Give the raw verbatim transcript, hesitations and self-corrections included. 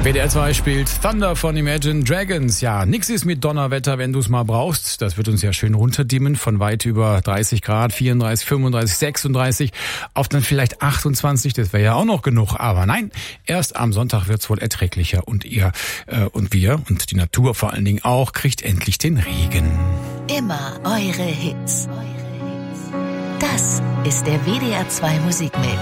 W D R zwei spielt Thunder von Imagine Dragons. Ja, nix ist mit Donnerwetter, wenn du es mal brauchst. Das wird uns ja schön runterdimmen von weit über dreißig Grad, vierunddreißig, fünfunddreißig, sechsunddreißig auf dann vielleicht achtundzwanzig. Das wäre ja auch noch genug. Aber nein, erst am Sonntag wird's wohl erträglicher. Und ihr äh, und wir und die Natur vor allen Dingen auch kriegt endlich den Regen. Immer eure Hits. Das ist der W D R zwei Musikmix.